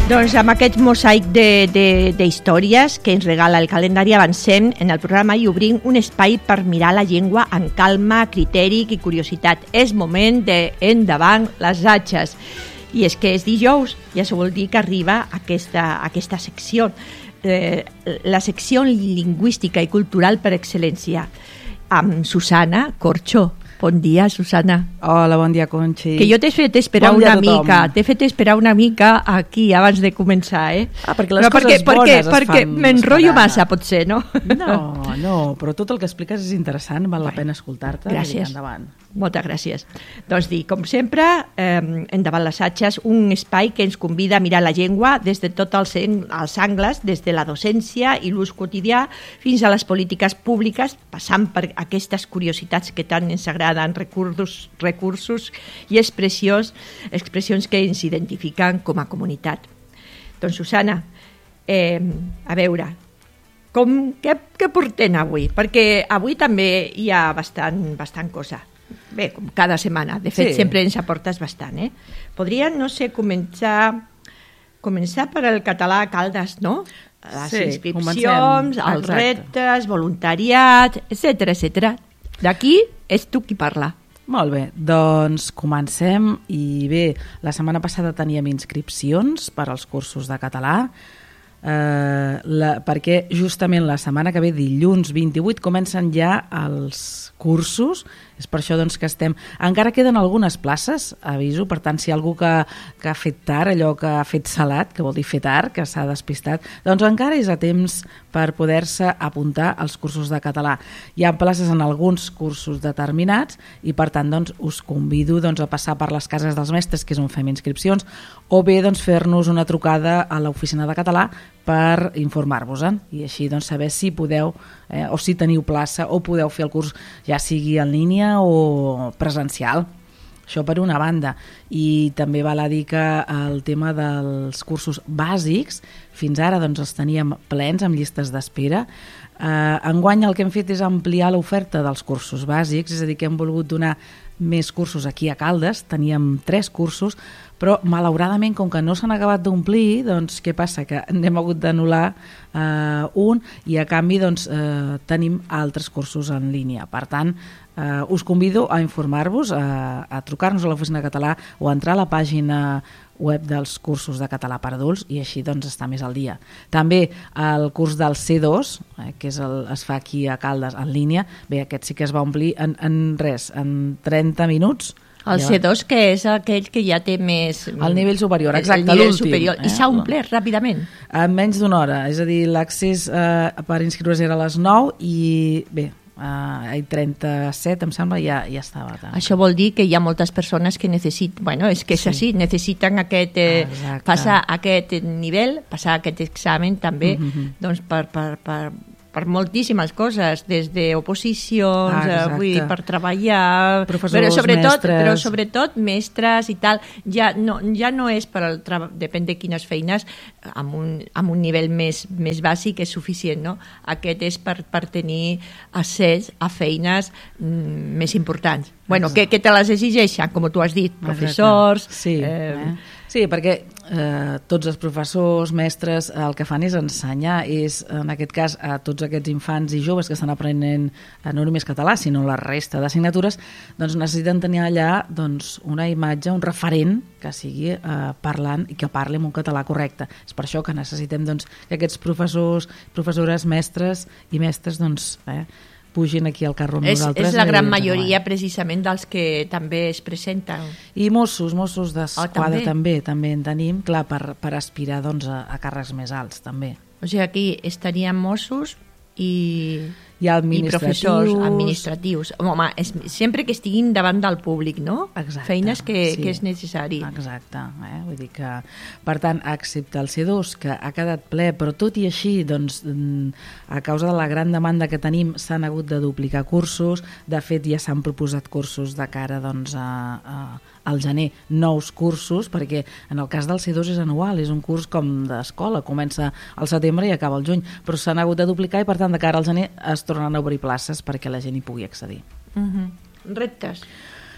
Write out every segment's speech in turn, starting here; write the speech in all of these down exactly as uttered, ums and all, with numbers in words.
Doncs amb aquest mosaic d'històries que ens regala el calendari avancem en el programa i obrim un espai per mirar la llengua amb calma, criteri i curiositat. És moment d'endavant les atxes. I és que és dijous, ja se vol dir que arriba aquesta, aquesta secció, eh, la secció lingüística i cultural per excel·lència, amb Susana Corxo. Bon dia, Susana. Hola, bon dia, Conxi. Que jo t'he fet esperar bon una mica, t'he fet esperar una mica aquí abans de començar, eh? Ah, perquè les no, coses perquè, bones perquè, es perquè fan m'enrotllo esperar. massa, potser, no? No, no, però tot el que expliques és interessant, val la pena escoltar-te. Gràcies. Endavant. Moltes gràcies. Doncs dir, com sempre, eh, endavant les atxes, un espai que ens convida a mirar la llengua des de tots els, els angles, des de la docència i l'ús quotidià fins a les polítiques públiques, passant per aquestes curiositats que tant ens agraden, recursos, recursos i expressions, expressions que ens identifiquen com a comunitat. Doncs, Susana, eh, a veure, com, què, què portem avui? Perquè avui també hi ha bastant, bastant cosa. Bé, com cada setmana. De fet, sí. Sempre ens aportes bastant, eh? Podríem, no sé, començar començar per el català a Caldes, no? Les sí, inscripcions, els reptes, voluntariat, etcètera, etcètera. D'aquí és tu qui parla. Molt bé, doncs comencem. I bé, la setmana passada teníem inscripcions per als cursos de català, eh, la, perquè justament la setmana que ve, dilluns vint-i-vuit, comencen ja els cursos. És per això doncs, que estem... Encara queden algunes places, aviso, per tant, si hi ha algú que, que ha fet tard, allò que ha fet salat, que vol dir fer tard, que s'ha despistat, doncs encara és a temps per poder-se apuntar als cursos de català. Hi ha places en alguns cursos determinats i, per tant, doncs, us convido doncs, a passar per les cases dels mestres, que és on fem inscripcions, o bé doncs, fer-nos una trucada a l'oficina de català per informar-vos-en i així doncs, saber si podeu eh, o si teniu plaça o podeu fer el curs ja sigui en línia o presencial. Això per una banda. I també val a dir que el tema dels cursos bàsics fins ara doncs, els teníem plens amb llistes d'espera. Eh, enguany el que hem fet és ampliar l'oferta dels cursos bàsics, és a dir, que hem volgut donar més cursos aquí a Caldes, teníem tres cursos, però malauradament com que no s'han acabat d'omplir, doncs què passa? Que n'hem hagut d'anul·lar eh, un i a canvi doncs, eh, tenim altres cursos en línia. Per tant, eh, us convido a informar-vos, a, a trucar-nos a l'oficina de català o a entrar a la pàgina web dels cursos de català per adults i així doncs estar més al dia. També el curs del C dos, eh, que és el, es fa aquí a Caldes en línia, bé, aquest sí que es va omplir en, en res, en trenta minuts. El C dos, que és aquell que ja té més... El nivell superior, exacte, el nivell l'últim. Superior. I eh? s'ha omplert ràpidament. En menys d'una hora, és a dir, l'accés eh, per inscriure's era a les nou i bé, Uh, a trenta-set em sembla ja, ja estava tant. Això vol dir que hi ha moltes persones que necessiten, bueno, és que és sí. així, necessiten aquest, eh, passar aquest nivell, passar aquest examen també, mm-hmm. doncs per, per, per, per moltíssimes coses, des d'oposicions, ah, vull dir, per treballar, professors, però sobretot, mestres... però sobretot mestres i tal, ja no, ja no és per al treball, depèn de quines feines, amb un, amb un nivell més, més bàsic és suficient, no? Aquest és per, per tenir accés a feines mm, més importants. Bueno, que, que te les exigeixen, com tu has dit, professors... Sí, eh... Eh? Sí, perquè eh, tots els professors, mestres, el que fan és ensenyar, és en aquest cas a tots aquests infants i joves que estan aprenent eh, no només català, sinó la resta d'assignatures, doncs necessiten tenir allà doncs, una imatge, un referent que sigui eh, parlant i que parli en un català correcte. És per això que necessitem doncs, que aquests professors, professores, mestres i mestres doncs, eh, pugin aquí al carro amb és, nosaltres. És la gran majoria precisament dels que també es presenten. I Mossos, Mossos d'Esquadra oh, també, també en tenim, clar, per, per aspirar doncs, a, a càrrecs més alts també. O sigui, aquí estarien Mossos i, i, i professors administratius. Home, és, sempre que estiguin davant del públic, no? Exacte, feines que, sí. que és necessari. Exacte. Eh? Vull dir que, per tant, excepte el C dos, que ha quedat ple, però tot i així, doncs, a causa de la gran demanda que tenim, s'han hagut de duplicar cursos. De fet, ja s'han proposat cursos de cara doncs, a, a, al gener, nous cursos, perquè en el cas del C dos és anual, és un curs com d'escola, comença al setembre i acaba al juny, però s'han hagut de duplicar i, per tant, de cara al gener es tornen a obrir places perquè la gent hi pugui accedir. Uh-huh. Reptes?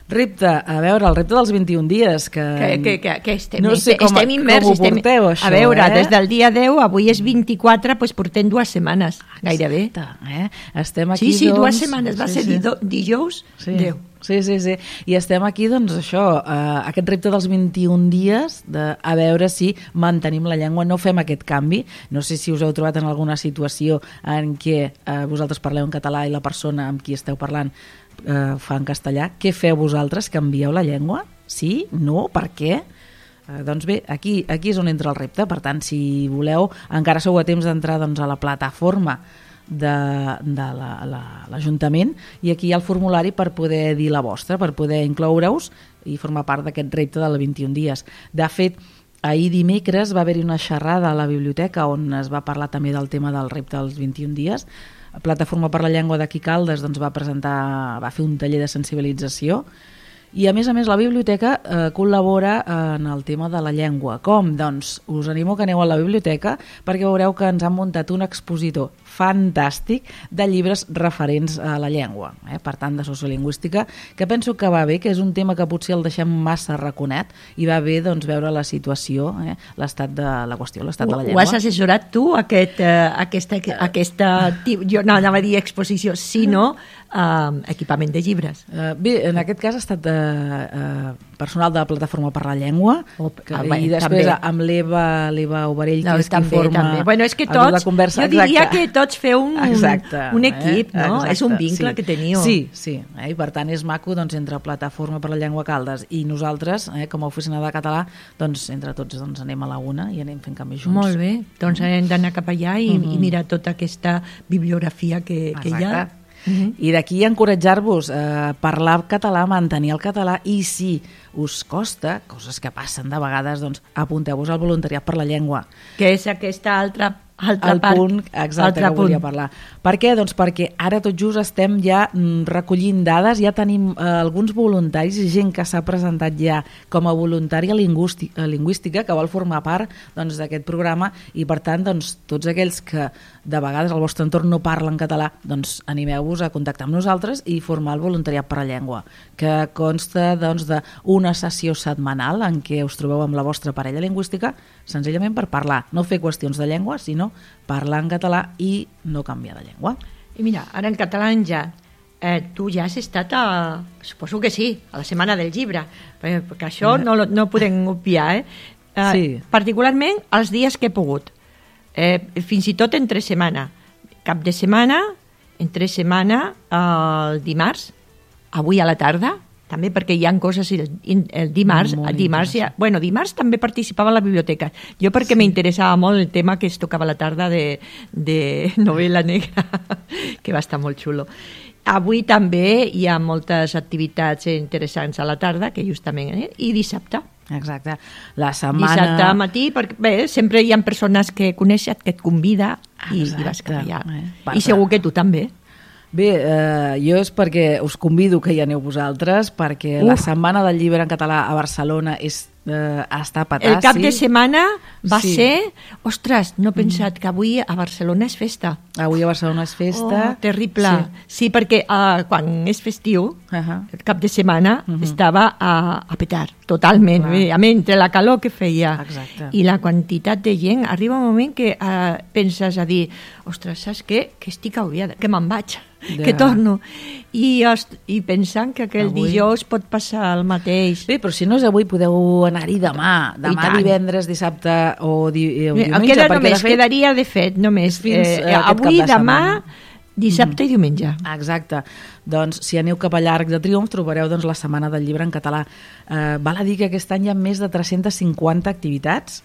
Repte, a veure, el repte dels vint-i-un dies, que... Que, que, que, que estem, no sé com, estem immers. com ho porteu, això, a veure, eh? des del dia deu, avui és vint-i-quatre, doncs portem dues setmanes, gairebé. Exacte, eh? Estem aquí, sí, sí, doncs... dues setmanes, va sí, ser sí. di dijous, sí. deu. Sí, sí, sí. I estem aquí, doncs, això, eh, aquest repte dels vint-i-un dies, de, a veure si mantenim la llengua, no fem aquest canvi. No sé si us heu trobat en alguna situació en què eh, vosaltres parleu en català i la persona amb qui esteu parlant eh, fa en castellà. Què feu vosaltres? Canvieu la llengua? Sí? No? Per què? Eh, doncs bé, aquí, aquí és on entra el repte. Per tant, si voleu, encara sou a temps d'entrar doncs, a la plataforma de, de l'Ajuntament la, la, i aquí hi ha el formulari per poder dir la vostra, per poder incloure-us i formar part d'aquest repte del vint-i-un dies. De fet, ahir dimecres va haver-hi una xerrada a la biblioteca on es va parlar també del tema del repte dels vint-i-un dies. Plataforma per la Llengua d'aquí Caldes doncs, va presentar, va fer un taller de sensibilització i a més a més la biblioteca eh, col·labora en el tema de la llengua. Com? Doncs us animo que aneu a la biblioteca perquè veureu que ens han muntat un expositor fantàstic de llibres referents a la llengua, eh? Per tant de sociolingüística, que penso que va bé, que és un tema que potser el deixem massa raconet i va bé doncs, veure la situació, eh? l'estat de la qüestió, l'estat de la llengua. Ho has assessorat tu, aquest, eh, aquesta, aquesta, jo no anava a dir exposició, sinó eh, equipament de llibres. Eh, bé, en aquest cas ha estat eh, eh, personal de la Plataforma per la Llengua, oh, que, ah, bé, i després també. amb l'Eva Oberell, que No, és també, qui forma també. Bueno, és que a tota la tots, conversa. jo diria Exacte. que tots feu un, Exacte, un equip, eh? no? Exacte, És un vincle sí. que teniu. Sí, sí, eh? I per tant és maco doncs, entre Plataforma per la Llengua Caldes i nosaltres, eh, com a oficina de català, doncs entre tots doncs, anem a la una i anem fent canvis junts. Molt bé, doncs hem d'anar cap allà i, Mm-hmm. i mirar tota aquesta bibliografia que, que hi ha. Exacte. Uh-huh. I d'aquí encoratjar-vos a parlar català, mantenir el català i si us costa, coses que passen de vegades, doncs apunteu-vos al voluntariat per la llengua. Que és aquesta altra, altra el part. punt exacte altre que volia parlar. Per què? Doncs perquè ara tot just estem ja recollint dades, ja tenim eh, alguns voluntaris i gent que s'ha presentat ja com a voluntària lingüística, lingüística que vol formar part doncs, d'aquest programa i per tant doncs, tots aquells que de vegades al vostre entorn no parlen català, doncs animeu-vos a contactar amb nosaltres i formar el voluntariat per la llengua, que consta doncs, d'una sessió setmanal en què us trobeu amb la vostra parella lingüística senzillament per parlar, no fer qüestions de llengua, sinó parlar en català i no canviar de llengua. I mira, ara en català ja, eh, tu ja has estat a, suposo que sí, a la Setmana del Llibre, perquè això no, no podem obviar, eh? Eh, sí. Particularment els dies que he pogut, eh, fins i tot entre setmana, cap de setmana, entre setmana, el dimarts, avui a la tarda, també perquè hi ha coses el, el dimarts, el dimarts, ja, bueno, dimarts també participava a la biblioteca, jo perquè sí. m'interessava molt el tema que es tocava a la tarda de, de novel·la negra, que va estar molt xulo. Avui també hi ha moltes activitats interessants a la tarda, que justament, eh? I dissabte. Exacte. La setmana... Dissabte al matí, perquè bé, sempre hi ha persones que coneixes, que et convida i, i vas cap allà. Eh? I segur que tu també. Bé, eh, jo és perquè us convido que hi aneu vosaltres, perquè Uf. la Setmana del Llibre en català a Barcelona és, eh, està a petar. El cap sí? de setmana va sí. ser... Ostres, no he pensat que avui a Barcelona és festa. Avui a Barcelona és festa. Oh, terrible. Sí, sí perquè uh, quan és festiu, uh -huh. el cap de setmana, uh -huh. estava a, a petar, totalment. Bé, a més, entre la calor que feia Exacte. i la quantitat de gent, arriba un moment que uh, penses a dir, ostres, saps què? Que estic agobiada, que me'n vaig. Ja. Que torno I, i pensant que aquell avui... dijous pot passar el mateix. Bé, però si no és avui podeu anar-hi demà demà divendres, dissabte o, di, o diumenge. Queda només, de fet, quedaria de fet només fins eh, avui, de demà, dissabte mm. i diumenge. Exacte. Doncs si aneu cap a l'Arc de Triomf trobareu doncs, la Setmana del Llibre en català. Eh, val a dir que aquest any hi ha més de tres-centes cinquanta activitats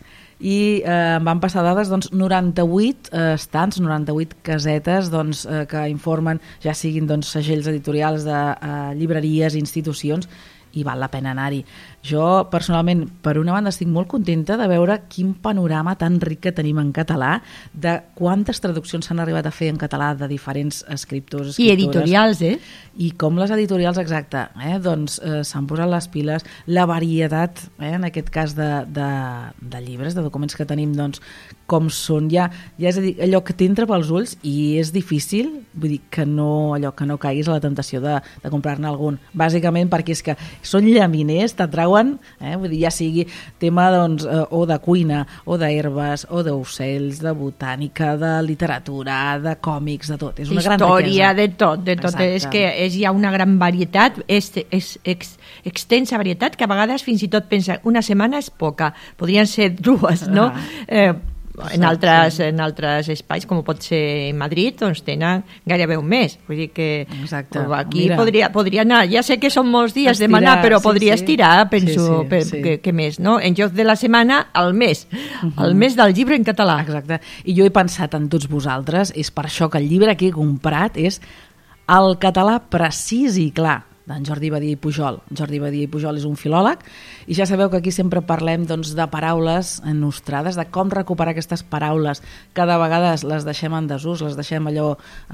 i eh, van passar dades doncs, noranta-vuit eh, estants, noranta-vuit casetes doncs, eh, que informen, ja siguin doncs, segells editorials de eh, llibreries, institucions, i val la pena anar-hi. jo personalment, per una banda, estic molt contenta de veure quin panorama tan ric que tenim en català, de quantes traduccions s'han arribat a fer en català de diferents escriptors, escriptores. I editorials, eh? I com les editorials, exacte, eh? doncs eh, s'han posat les piles, la varietat, eh? en aquest cas de, de, de llibres, de documents que tenim, doncs, com són, ja, ja és a dir, allò que t'entra pels ulls i és difícil, vull dir, que no, allò que no caiguis a la tentació de, de comprar-ne algun, bàsicament perquè és que són llaminers, t'atrauen, eh? vull dir, ja sigui tema doncs, eh, o de cuina, o d'herbes, o d'ocells, de botànica, de literatura, de còmics, de tot, és una gran riquesa. Història, de tot, de tot, exacte. És que és, hi ha una gran varietat, és, és, és extensa varietat, que a vegades fins i tot pensa, una setmana és poca, podrien ser dues, no? Ah. Eh, En altres, en altres espais, com pot ser Madrid, doncs tenen gairebé un mes. Vull dir que exacte. Aquí podria, podria anar. Ja sé que són molts dies estirar, de manar, però sí, podria sí. estirar, penso, sí, sí, per, sí. Que, que més, no? En lloc de la setmana, al mes. Uh-huh. El mes del llibre en català. Exacte. I jo he pensat en tots vosaltres, és per això que el llibre que he comprat és El català precís i clar, d'en Jordi Badia i Pujol. Jordi Badia i Pujol és un filòleg i ja sabeu que aquí sempre parlem doncs, de paraules nostrades, de com recuperar aquestes paraules que de vegades les deixem en desús, les deixem allò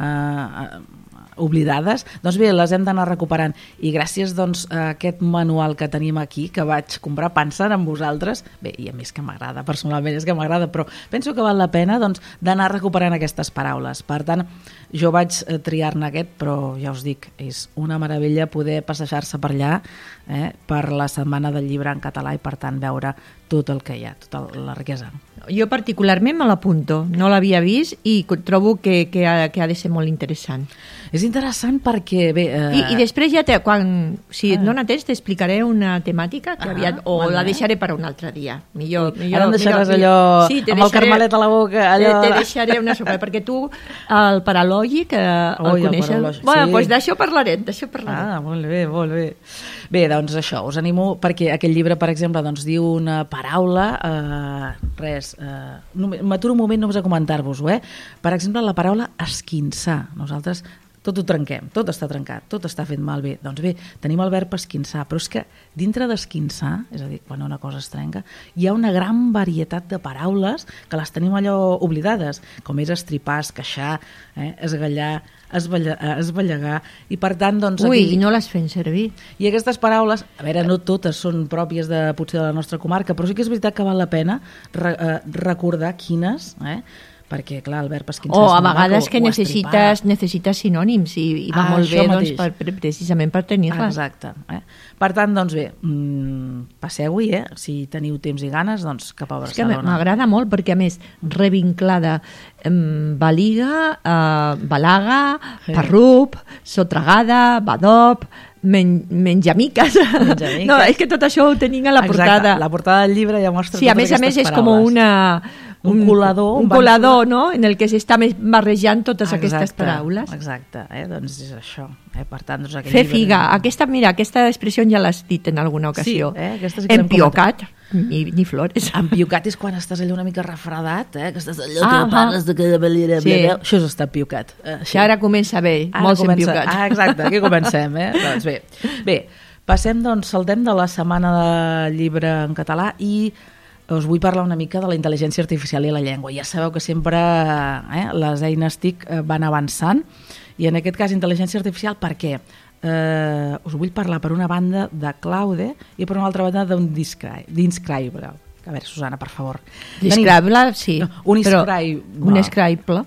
eh, oblidades, doncs bé, les hem d'anar recuperant i gràcies doncs, a aquest manual que tenim aquí, que vaig comprar pensant en vosaltres, bé, i a més que m'agrada, personalment és que m'agrada, però penso que val la pena doncs, d'anar recuperant aquestes paraules. Per tant, jo vaig triar-ne aquest, però ja us dic, és una meravella poder passejar-se per allà, eh, per la setmana del llibre en català i per tant veure tot el que hi ha, tota la riquesa. Jo particularment me l'apunto, no l'havia vist i trobo que, que, ha, que ha de ser molt interessant. És interessant perquè... Bé, eh... I, I després ja, te, quan, si et dona temps, t'explicaré una temàtica que ah, aviat, o bueno. la deixaré per un altre dia. Millor, millor, Ara em deixaràs millor, allò sí, amb deixaré, el carmelet a la boca. Allò... Te, te deixaré una sopa, perquè tu el paralògic eh, el Ui, coneixes. El paralògic, bueno, sí. doncs d'això parlarem, d'això parlarem. Ah, molt bé, molt bé. Bé, doncs això, us animo, perquè aquest llibre, per exemple, doncs, diu una paraula, eh, res, eh, m'aturo un moment només a comentar-vos-ho, eh? Per exemple, la paraula esquinçar. Nosaltres tot ho trenquem, tot està trencat, tot està fet malbé. Doncs bé, tenim el verb esquinçar, però és que dintre d'esquinçar, és a dir, quan una cosa es trenca, hi ha una gran varietat de paraules que les tenim allò oblidades, com és estripar, esqueixar, eh? esgallar, esballegar, i per tant, doncs... Ui, aquí... no les fem servir. I aquestes paraules, a veure, no totes són pròpies de, potser de la nostra comarca, però sí que és veritat que val la pena re, eh, recordar quines, eh? Perquè, clar, el verb esquinçar... O a vegades que necessites, necessites sinònims i, i va ah, molt bé doncs, mateix. per, precisament per tenir-les. Exacte. Eh? Per tant, doncs bé, mmm, passeu-hi, eh? Si teniu temps i ganes, doncs cap a Barcelona. És que m'agrada molt perquè, a més, revinclada em, baliga, eh, balaga, sí. parrup, sotragada, badop... Men, menjamiques. menjamiques. No, és que tot això ho tenim a la Exacte. portada. La portada del llibre ja mostra sí, totes a més a més és paraules. com una, un, un colador, un, un colador no? En el que s'està barrejant totes exacte, aquestes paraules. Exacte, eh? Doncs és això. Eh? Per tant, doncs aquest Fer llibre... figa. Aquesta, mira, aquesta expressió ja l'has dit en alguna ocasió. Sí, eh? Aquesta sí que empiocat. Ni, ni flores. Empiocat és quan estàs allò una mica refredat, eh? Que estàs allò ah, que parles de que balera, sí. Això és estar empiocat. Eh? Això ara comença bé, ara molt comença... empiocat. Ah, exacte, aquí comencem, eh? Doncs bé. Bé, passem, doncs, saltem de la setmana del llibre en català i us vull parlar una mica de la intel·ligència artificial i la llengua. Ja sabeu que sempre eh, les eines T I C van avançant i en aquest cas intel·ligència artificial per què? Eh, us vull parlar per una banda de Claude i per una altra banda d'un d'Inscribable. A veure, Susana, per favor. Describable, sí. No, un Inscribable. Un Inscribable.